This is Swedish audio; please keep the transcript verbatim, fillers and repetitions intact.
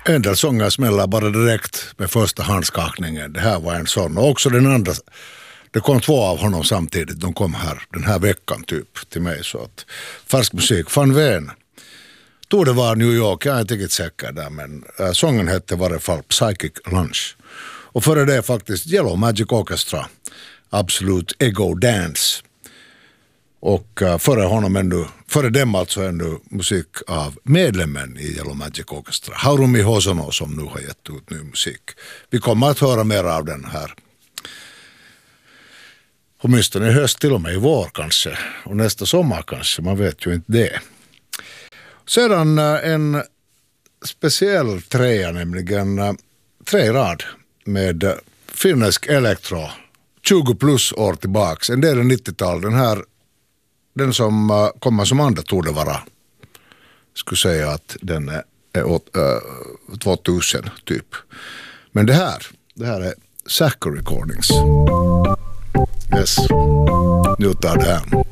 En del sånger smäller bara direkt med första handskakningen. Det här var en sån. Och också den andra, det kom två av honom samtidigt. De kom här den här veckan typ till mig. Så att färsk musik, Van Veen. Tror det var New York, jag är inte riktigt säker där. Men äh, sången hette i varje fall Psychic Lunch. Och före det faktiskt Yellow Magic Orchestra. Absolut Ego Dance. Och uh, före honom ännu, före dem alltså ännu musik av medlemmen i Yellow Magic Orchestra, Harumi Hosono, som nu har gett ut ny musik. Vi kommer att höra mer av den här. Åtminstone i höst, till och med i vår kanske. Och nästa sommar kanske, man vet ju inte det. Sedan uh, en speciell trea, nämligen uh, tre rad med uh, finländsk elektro. tjugo plus år tillbaks, en del är nittiotal. Den här, den som uh, kommer som andra tog det vara, skulle säga att den är, är åt, uh, tvåtusen typ. Men det här, det här är Sacco Recordings. Yes, nu tar det här.